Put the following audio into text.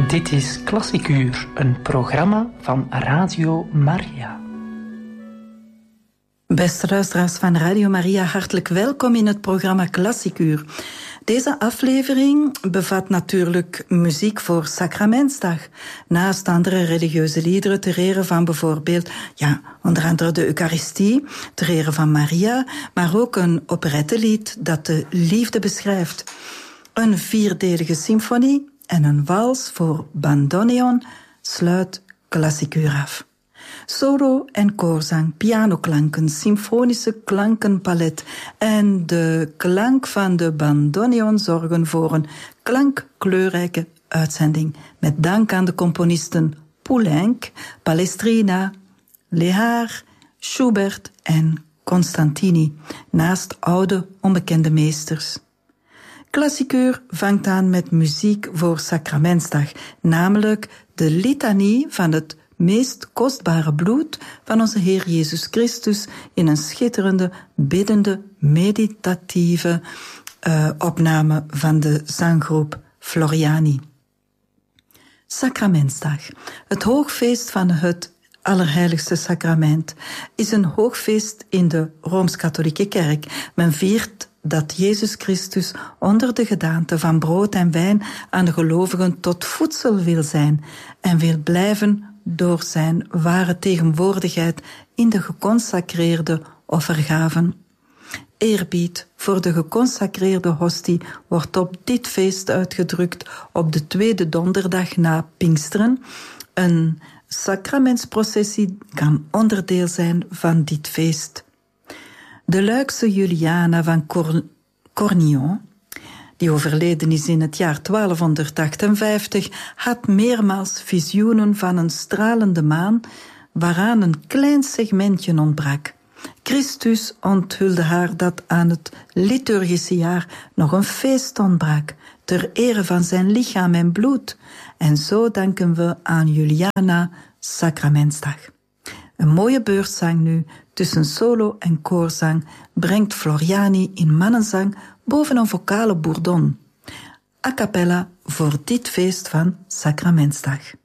Dit is Klassikuur, een programma van Radio Maria. Beste luisteraars van Radio Maria, hartelijk welkom in het programma Klassikuur. Deze aflevering bevat natuurlijk muziek voor Sacramentsdag. Naast andere religieuze liederen ter ere van bijvoorbeeld, onder andere de Eucharistie, ter ere van Maria, maar ook een operettelied dat de liefde beschrijft. Een 4-delige symfonie en een wals voor bandoneon sluit Klassikuur af. Solo- en koorzang, pianoklanken, symfonische klankenpalet en de klank van de bandoneon zorgen voor een klankkleurrijke uitzending. Met dank aan de componisten Poulenc, Palestrina, Lehár, Schubert en Constantini, naast oude onbekende meesters. Klassikuur vangt aan met muziek voor Sacramentsdag, namelijk de litanie van het meest kostbare bloed van onze Heer Jezus Christus in een schitterende, biddende, meditatieve opname van de zanggroep Floriani. Sacramentsdag, het hoogfeest van het Allerheiligste Sacrament, is een hoogfeest in de Rooms-Katholieke Kerk. Men viert dat Jezus Christus onder de gedaante van brood en wijn aan de gelovigen tot voedsel wil zijn en wil blijven door zijn ware tegenwoordigheid in de geconsacreerde offergaven. Eerbied voor de geconsacreerde hostie wordt op dit feest uitgedrukt op de tweede donderdag na Pinksteren. Een sacramentsprocessie kan onderdeel zijn van dit feest. De Luikse Juliana van Cornillon, die overleden is in het jaar 1258, had meermaals visioenen van een stralende maan waaraan een klein segmentje ontbrak. Christus onthulde haar dat aan het liturgische jaar nog een feest ontbrak, ter ere van zijn lichaam en bloed. En zo danken we aan Juliana Sacramentsdag. Een mooie beurtzang nu tussen solo- en koorzang brengt Floriani in mannenzang boven een vocale bourdon. A cappella voor dit feest van Sacramentsdag.